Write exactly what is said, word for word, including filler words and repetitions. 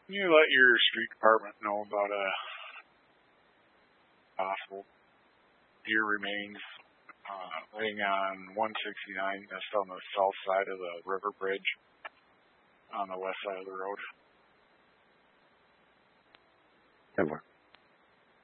Can you let your street department know about a possible deer remains uh, laying on one sixty-nine, that's on the south side of the river bridge on the west side of the road? ten four.